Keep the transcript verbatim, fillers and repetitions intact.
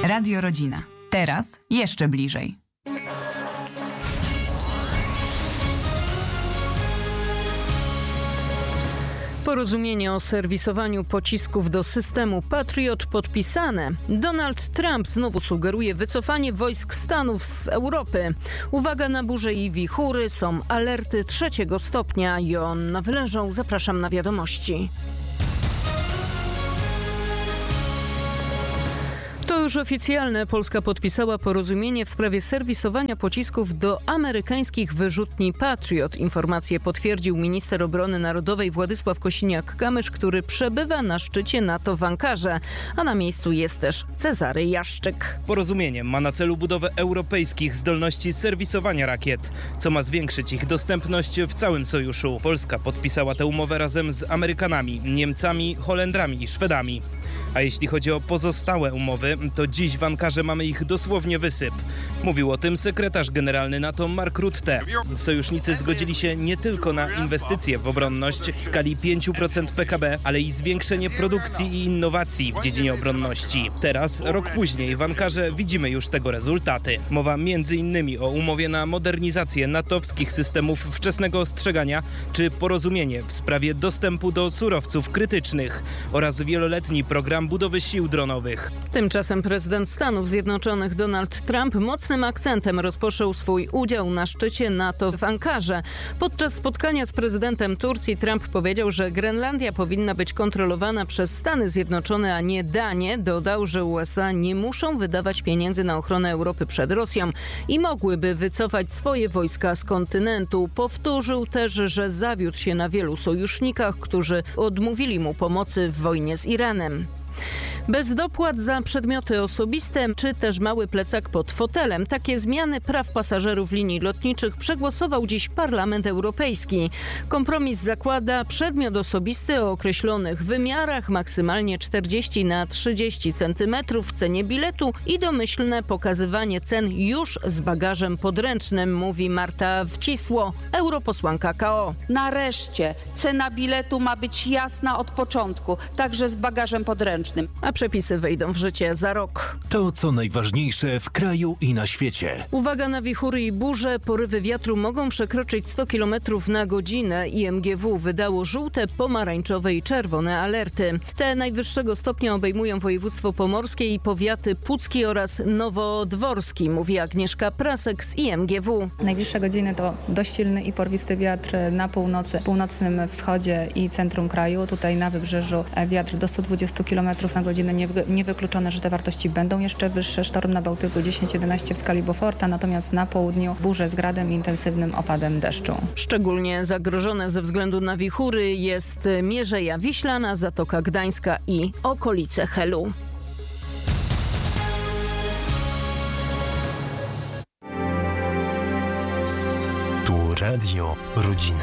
Radio Rodzina. Teraz jeszcze bliżej. Porozumienie o serwisowaniu pocisków do systemu Patriot podpisane. Donald Trump znowu sugeruje wycofanie wojsk Stanów z Europy. Uwaga na burze i wichury, są alerty trzeciego stopnia. Joanna Wylężą, zapraszam na wiadomości. To już oficjalne. Polska podpisała porozumienie w sprawie serwisowania pocisków do amerykańskich wyrzutni Patriot. Informację potwierdził minister obrony narodowej Władysław Kosiniak-Kamysz, który przebywa na szczycie NATO w Ankarze, a na miejscu jest też Cezary Jaszczyk. Porozumienie ma na celu budowę europejskich zdolności serwisowania rakiet, co ma zwiększyć ich dostępność w całym sojuszu. Polska podpisała tę umowę razem z Amerykanami, Niemcami, Holendrami i Szwedami. A jeśli chodzi o pozostałe umowy, to dziś w Ankarze mamy ich dosłownie wysyp. Mówił o tym sekretarz generalny NATO Mark Rutte. Sojusznicy zgodzili się nie tylko na inwestycje w obronność w skali pięć procent P K B, ale i zwiększenie produkcji i innowacji w dziedzinie obronności. Teraz, rok później, w Ankarze widzimy już tego rezultaty. Mowa między innymi o umowie na modernizację natowskich systemów wczesnego ostrzegania, czy porozumienie w sprawie dostępu do surowców krytycznych oraz wieloletni program budowy sił dronowych. Tymczasem prezydent Stanów Zjednoczonych Donald Trump mocnym akcentem rozpoczął swój udział na szczycie NATO w Ankarze. Podczas spotkania z prezydentem Turcji Trump powiedział, że Grenlandia powinna być kontrolowana przez Stany Zjednoczone, a nie Danię. Dodał, że U S A nie muszą wydawać pieniędzy na ochronę Europy przed Rosją i mogłyby wycofać swoje wojska z kontynentu. Powtórzył też, że zawiódł się na wielu sojusznikach, którzy odmówili mu pomocy w wojnie z Iranem. Bez dopłat za przedmioty osobiste, czy też mały plecak pod fotelem. Takie zmiany praw pasażerów linii lotniczych przegłosował dziś Parlament Europejski. Kompromis zakłada przedmiot osobisty o określonych wymiarach, maksymalnie czterdzieści na trzydzieści centymetrów w cenie biletu i domyślne pokazywanie cen już z bagażem podręcznym, mówi Marta Wcisło, europosłanka K O. Nareszcie cena biletu ma być jasna od początku, także z bagażem podręcznym. A przepisy wejdą w życie za rok. To, co najważniejsze w kraju i na świecie. Uwaga na wichury i burze. Porywy wiatru mogą przekroczyć sto kilometrów na godzinę. I M G W wydało żółte, pomarańczowe i czerwone alerty. Te najwyższego stopnia obejmują województwo pomorskie i powiaty pucki oraz nowodworski, mówi Agnieszka Prasek z I M G W. Najbliższe godziny to dość silny i porwisty wiatr na północy, północnym wschodzie i centrum kraju. Tutaj na wybrzeżu wiatr do stu dwudziestu kilometrów na godzinę. Niewykluczone, że te wartości będą jeszcze wyższe. Sztorm na Bałtyku dziesięć jedenaście w skali Beauforta, natomiast na południu burze z gradem i intensywnym opadem deszczu. Szczególnie zagrożone ze względu na wichury jest Mierzeja Wiślana, Zatoka Gdańska i okolice Helu. Tu Radio Rodzina.